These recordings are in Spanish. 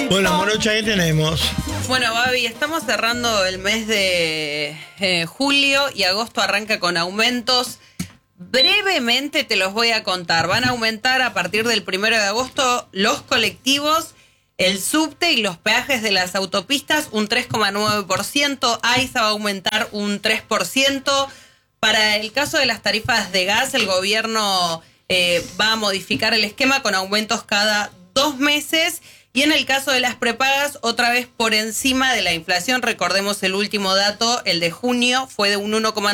Bueno, Morocha, ¿qué tenemos? Bueno, Babi, estamos cerrando el mes de julio y agosto arranca con aumentos. Brevemente te los voy a contar. Van a aumentar a partir del 1 de agosto los colectivos, el subte y los peajes de las autopistas un 3,9%. AISA va a aumentar un 3%. Para el caso de las tarifas de gas, el gobierno va a modificar el esquema con aumentos cada 2 meses. Y en el caso de las prepagas, otra vez por encima de la inflación. Recordemos el último dato, el de junio, fue de un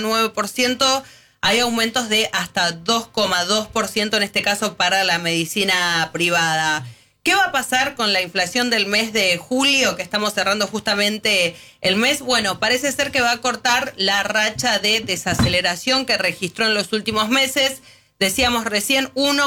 1,9%. Hay aumentos de hasta 2,2% en este caso para la medicina privada. ¿Qué va a pasar con la inflación del mes de julio, que estamos cerrando justamente el mes? Bueno, parece ser que va a cortar la racha de desaceleración que registró en los últimos meses. Decíamos recién,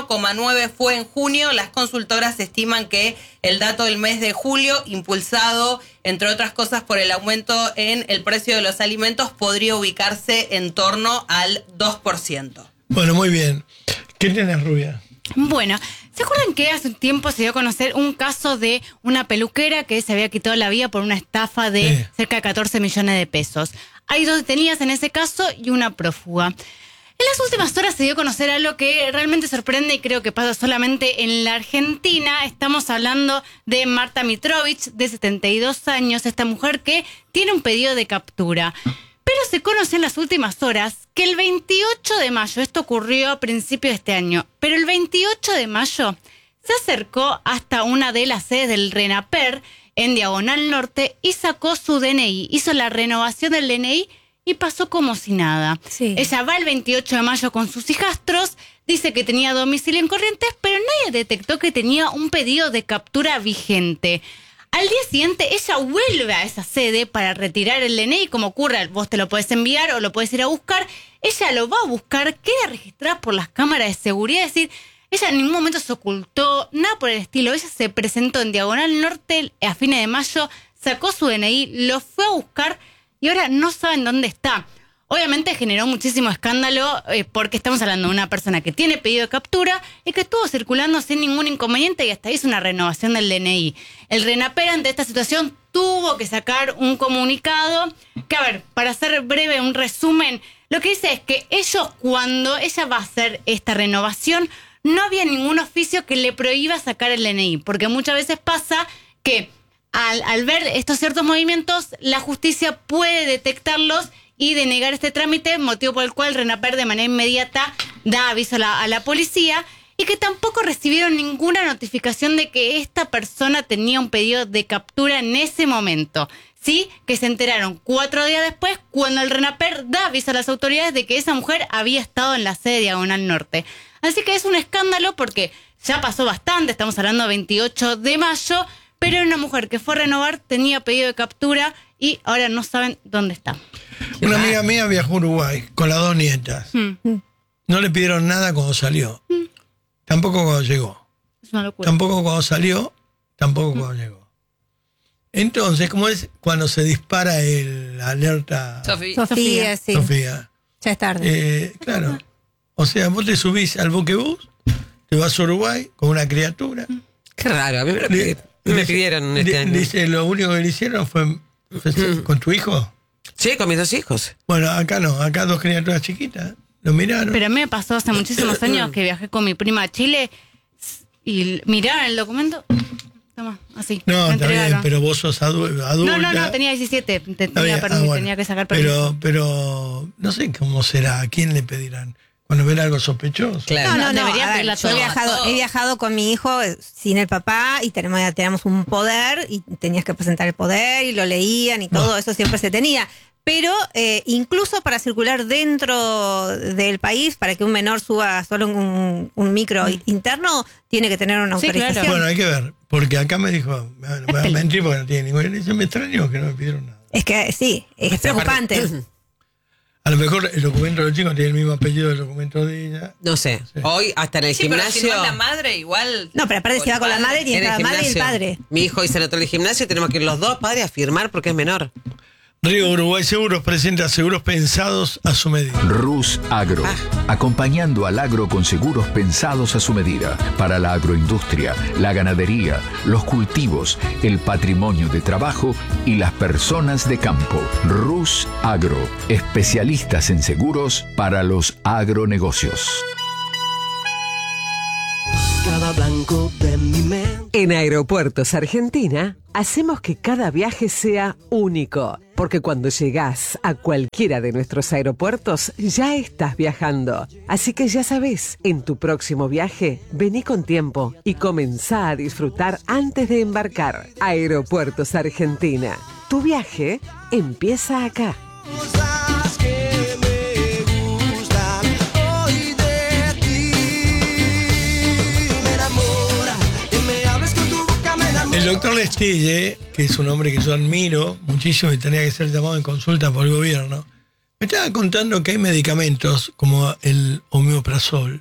1,9 fue en junio. Las consultoras estiman que el dato del mes de julio, impulsado, entre otras cosas, por el aumento en el precio de los alimentos, podría ubicarse en torno al 2%. Bueno, muy bien. ¿Qué tienes, Rubia? Bueno, ¿se acuerdan que hace un tiempo se dio a conocer un caso de una peluquera que se había quitado la vida por una estafa de cerca de 14 millones de pesos? Hay 2 detenidas en ese caso y una prófuga. En las últimas horas se dio a conocer algo que realmente sorprende y creo que pasa solamente en la Argentina. Estamos hablando de Marta Mitrovich, de 72 años, esta mujer que tiene un pedido de captura. Pero se conoció en las últimas horas que el 28 de mayo, esto ocurrió a principios de este año, pero el 28 de mayo se acercó hasta una de las sedes del RENAPER en Diagonal Norte y sacó su DNI, hizo la renovación del DNI y pasó como si nada. Sí. Ella va el 28 de mayo con sus hijastros, dice que tenía domicilio en Corrientes, pero nadie detectó que tenía un pedido de captura vigente. Al día siguiente, ella vuelve a esa sede para retirar el DNI, como ocurre, vos te lo podés enviar o lo podés ir a buscar. Ella lo va a buscar, queda registrada por las cámaras de seguridad, es decir, ella en ningún momento se ocultó, nada por el estilo. Ella se presentó en Diagonal Norte a fines de mayo, sacó su DNI, lo fue a buscar y ahora no saben dónde está. Obviamente generó muchísimo escándalo porque estamos hablando de una persona que tiene pedido de captura y que estuvo circulando sin ningún inconveniente y hasta hizo una renovación del DNI. El RENAPER ante esta situación tuvo que sacar un comunicado que, a ver, para hacer breve un resumen, lo que dice es que ellos, cuando ella va a hacer esta renovación, no había ningún oficio que le prohíba sacar el DNI, porque muchas veces pasa que al ver estos ciertos movimientos, la justicia puede detectarlos y denegar este trámite, motivo por el cual el RENAPER de manera inmediata da aviso a la policía y que tampoco recibieron ninguna notificación de que esta persona tenía un pedido de captura en ese momento. Sí, que se enteraron 4 días después cuando el RENAPER da aviso a las autoridades de que esa mujer había estado en la sede de Diagonal Norte. Así que es un escándalo porque ya pasó bastante, estamos hablando del 28 de mayo, pero una mujer que fue a renovar tenía pedido de captura y ahora no saben dónde está. Una amiga mía viajó a Uruguay con las 2 nietas. No le pidieron nada cuando salió. Tampoco cuando llegó. Es una locura. Tampoco cuando salió, tampoco cuando llegó. Entonces, ¿cómo es cuando se dispara el alerta? Sofía, sí. Sofía. Ya es tarde. Claro. O sea, vos te subís al buquebús, te vas a Uruguay con una criatura. Qué raro, a mí me pidieron este año. Dice, lo único que le hicieron fue con tu hijo. Sí, con mis 2 hijos. Bueno, acá no, acá 2 criaturas chiquitas. Lo miraron. Pero a mí me pasó hace muchísimos años que viajé con mi prima a Chile y miraron el documento. Toma, así. No, está bien, pero vos sos adulta. No, tenía 17. Tenía que sacar permiso. Pero no sé cómo será, ¿a quién le pedirán? Cuando ven algo sospechoso. Claro. No, debería a ver, pedirla yo he viajado con mi hijo sin el papá y teníamos un poder y tenías que presentar el poder y lo leían y todo eso siempre se tenía. Pero incluso para circular dentro del país, para que un menor suba solo un micro interno, tiene que tener una autorización. Claro. Bueno, hay que ver, porque acá me dijo, me voy a mentir porque no tiene ningún... Dice, me extrañó que no me pidieron nada. Es que sí, es preocupante. A lo mejor el documento de los chicos tiene el mismo apellido del documento de ella. No sé. Sí. Hoy hasta en el gimnasio. Pero si no es la madre, igual. No, pero aparte si va con la madre, tiene la madre y el padre. Mi hijo dice en el gimnasio, tenemos que ir los 2 padres a firmar porque es menor. Río Uruguay Seguros presenta seguros pensados a su medida. Rus Agro, acompañando al agro con seguros pensados a su medida, para la agroindustria, la ganadería, los cultivos, el patrimonio de trabajo y las personas de campo. Rus Agro, especialistas en seguros para los agronegocios. En Aeropuertos Argentina, hacemos que cada viaje sea único, porque cuando llegás a cualquiera de nuestros aeropuertos, ya estás viajando. Así que ya sabés, en tu próximo viaje, vení con tiempo y comenzá a disfrutar antes de embarcar. Aeropuertos Argentina, tu viaje empieza acá. El doctor Lestille, que es un hombre que yo admiro muchísimo y tenía que ser llamado en consulta por el gobierno, me estaba contando que hay medicamentos como el omeprazol.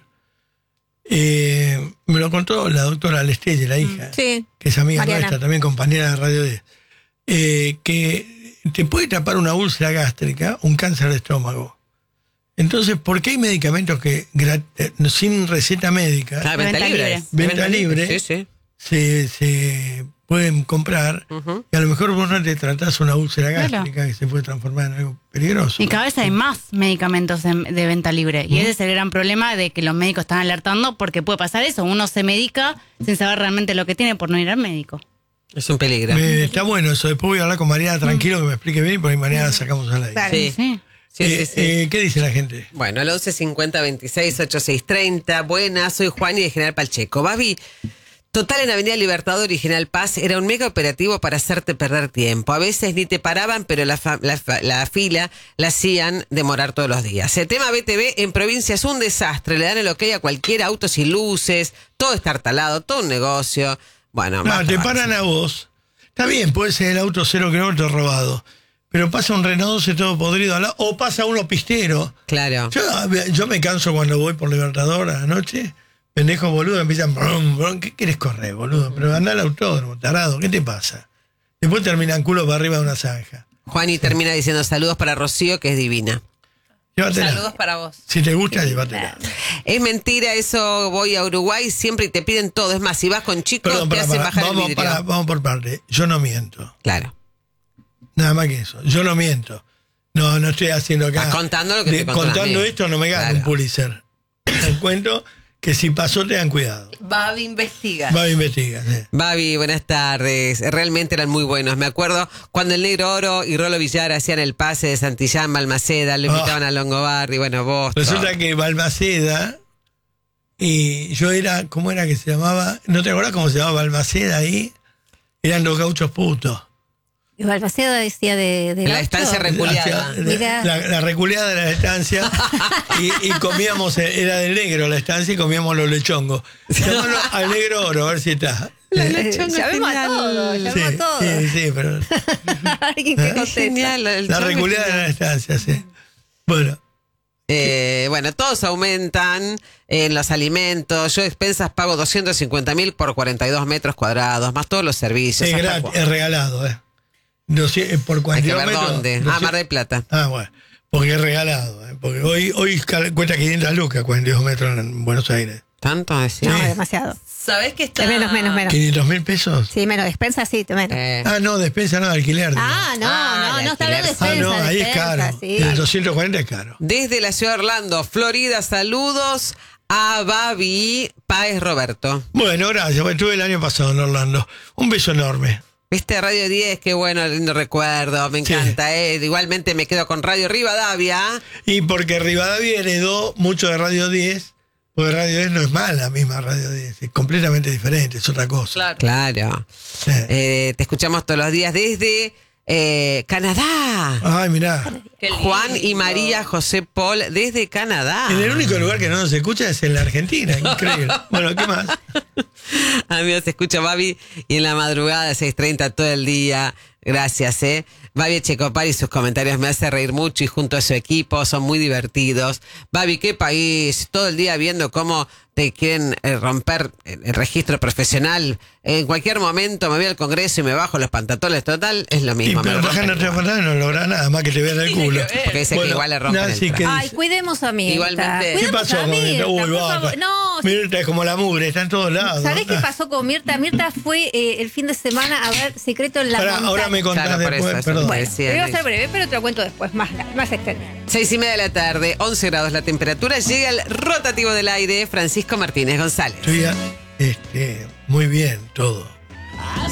Me lo contó la doctora Lestille, la hija, Sí. que es amiga Mariana. nuestra, también compañera de Radio 10, que te puede tapar una úlcera gástrica, un cáncer de estómago. Entonces, ¿por qué hay medicamentos que sin receta médica, Ah, venta Venta libre. libre. Venta libre. Sí. se pueden comprar y a lo mejor vos no te tratás una úlcera Claro. gástrica que se puede transformar en algo peligroso? Y cada vez hay más medicamentos de venta libre. Y ese es el gran problema de que los médicos están alertando porque puede pasar eso. Uno se medica sin saber realmente lo que tiene por no ir al médico. Es un peligro. Está bueno eso. Después voy a hablar con Mariana tranquilo que me explique bien y por ahí mañana la sacamos al aire. Claro. Sí. Sí. ¿Qué dice la gente? Bueno, al 1150 26 8630. Buenas, soy Juan y de General Pacheco. Babi, Total en Avenida Libertador y General Paz era un mega operativo para hacerte perder tiempo. A veces ni te paraban, pero la fila la hacían demorar todos los días. El tema BTV en provincia es un desastre. Le dan el ok a cualquier auto sin luces, todo estartalado, todo un negocio. Bueno, No, basta, te basta. paran a vos. Está bien, puede ser el auto 0 kilómetros robado. Pero pasa un Renault 12 todo podrido al lado, o pasa uno pistero. Claro. Yo me canso cuando voy por Libertador a la noche. Pendejos boludo, empiezan, brum, brum, ¿qué quieres correr, boludo? Pero anda al autódromo, tarado, ¿qué te pasa? Después terminan culo para arriba de una zanja. Juani termina diciendo saludos para Rocío, que es divina. Llévatela. Saludos para vos. Si te gusta, llévatela. Es mentira eso, voy a Uruguay siempre y te piden todo. Es más, si vas con chicos, Perdón, te hacen bajar el vidrio. vamos por parte. Yo no miento. Claro. Nada más que eso. Yo no miento. No estoy haciendo acá. Estás contando lo que te contó Contando a mí. esto no me gano Claro. un Pulitzer. Te cuento que si pasó, tengan cuidado. Babi investiga. Va a investigar. Sí. Babi, buenas tardes. Realmente eran muy buenos. Me acuerdo cuando el Negro Oro y Rolo Villar hacían el pase de Santillán, Balmaceda, lo invitaban a Longobardi, bueno, vos. Resulta que Balmaceda y yo era, ¿cómo era que se llamaba? ¿No te acordás cómo se llamaba Balmaceda ahí? Eran los gauchos putos. Y Balmaceda decía de La gaucho. estancia reculeada. Mirá. La reculeada de la estancia y comíamos, era del negro la estancia y comíamos los lechongos. Llamarlo al Negro Oro, a ver si está. Llamemos a todos, Sí, llamemos a todos. sí, pero Alguien que contesta. Genial. la reculeada de la estancia, sí. Bueno, Bueno, todos aumentan en los alimentos. Yo a expensas pago 250.000 por 42 metros cuadrados, más todos los servicios. es ¿Hasta gratis, cuándo? es regalado, ¿eh? No sé, por Hay que 42 ver metros. dónde. no Ah, sé. Mar del Plata. Ah, bueno, porque es regalado, ¿eh? Porque hoy cuesta 500 lucas, 42 metros en Buenos Aires. ¿Tanto decía? No, Sí. demasiado. ¿Sabés que está? Menos. 500 mil pesos. Sí, menos. Despensa, sí, menos. Ah, no, despensa no, alquiler. digo. de No está hablando de alquiler. despensa. no, ahí es despensa, caro. sí. El 240 es caro. Desde la ciudad de Orlando, Florida, saludos a Babi Páez Roberto. Bueno, gracias. Bueno, estuve el año pasado en Orlando. Un beso enorme. Viste Radio 10, qué bueno, lindo recuerdo, me Sí. encanta. Igualmente me quedo con Radio Rivadavia. Y porque Rivadavia heredó mucho de Radio 10, porque Radio 10 no es mala misma Radio 10, es completamente diferente, es otra cosa. Claro. Claro. Sí. Te escuchamos todos los días desde Canadá. Ay, mirá. Qué lindo. Juan y María José Paul desde Canadá. En el único lugar que no nos escucha es en la Argentina, increíble. Bueno, ¿qué más? Amigos, se escucha Babi y en la madrugada 6:30 todo el día. Gracias, Babi Echecopar y sus comentarios me hace reír mucho y junto a su equipo son muy divertidos. Babi, qué país, todo el día viendo cómo te quieren romper el registro profesional. En cualquier momento me voy al Congreso y me bajo los pantalones, total, es lo mismo. Pero bajan los pantalones y no logra nada más que te vean el culo. Porque dice que igual le rompen el traje. Ay, cuidemos a Mirta. Igualmente. ¿Qué pasó con Mirta? Uy, vaca. No, Mirta es como la mugre, está en todos lados. ¿sabés qué pasó con Mirta? Mirta fue el fin de semana a ver Secreto en la Montaña. Ahora me contás Claro, por después, eso, perdón. Bueno, decía, te voy a Luis. ser breve, pero te lo cuento después, más extendido. 6:30 de la tarde, 11 grados la temperatura. Llega el rotativo del aire, Francisco Martínez González. Estoy muy bien todo.